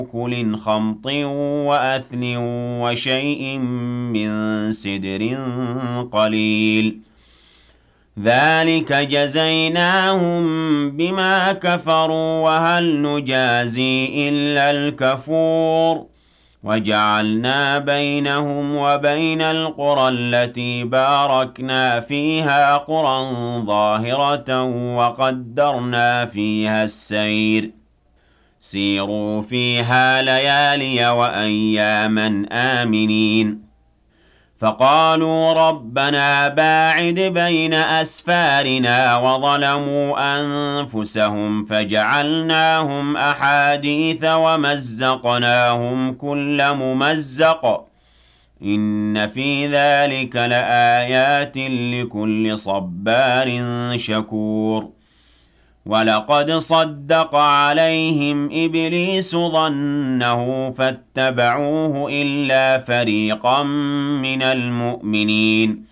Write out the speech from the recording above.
كل خمط وأثل وشيء من سدر قليل ذلك جزيناهم بما كفروا وهل نجازي إلا الكفور وجعلنا بينهم وبين القرى التي باركنا فيها قرى ظاهرة وقدرنا فيها السير سيروا فيها ليالي وأياما آمنين فقالوا ربنا باعد بين أسفارنا وظلموا أنفسهم فجعلناهم أحاديث ومزقناهم كل ممزق إن في ذلك لآيات لكل صبار شكور ولقد صدق عليهم إبليس ظنه فاتبعوه إلا فريقا من المؤمنين